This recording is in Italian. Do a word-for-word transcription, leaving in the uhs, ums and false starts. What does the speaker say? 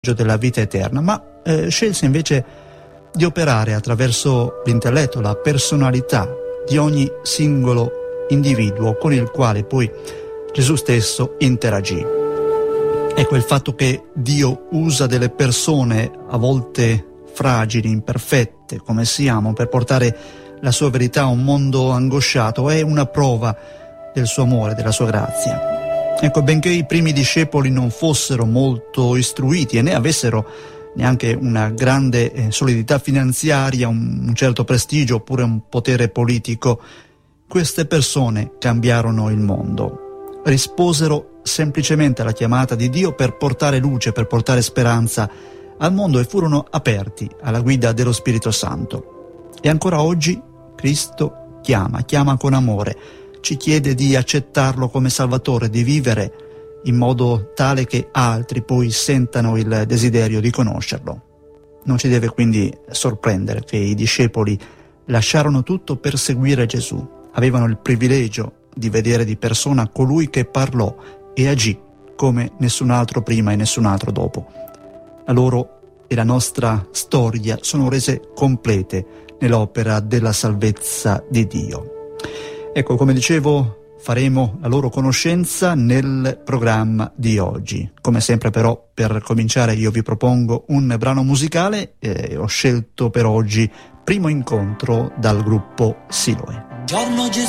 della vita eterna, ma eh, scelse invece di operare attraverso l'intelletto, la personalità di ogni singolo individuo con il quale poi Gesù stesso interagì. Ecco, il fatto che Dio usa delle persone a volte fragili, imperfette come siamo, per portare la sua verità a un mondo angosciato è una prova del suo amore, della sua grazia. Ecco, benché i primi discepoli non fossero molto istruiti e né avessero neanche una grande eh, solidità finanziaria, un, un certo prestigio oppure un potere politico, queste persone cambiarono il mondo. Risposero semplicemente alla chiamata di Dio per portare luce, per portare speranza al mondo e furono aperti alla guida dello Spirito Santo. E ancora oggi Cristo chiama, chiama con amore, ci chiede di accettarlo come Salvatore, di vivere in modo tale che altri poi sentano il desiderio di conoscerlo. Non ci deve quindi sorprendere che i discepoli lasciarono tutto per seguire Gesù. Avevano il privilegio di vedere di persona colui che parlò e agì come nessun altro prima e nessun altro dopo. La loro e la nostra storia sono rese complete nell'opera della salvezza di Dio. Ecco, come dicevo, faremo la loro conoscenza nel programma di oggi. Come sempre però, per cominciare io vi propongo un brano musicale e ho scelto per oggi Primo Incontro dal gruppo Siloe. Buongiorno Gesù,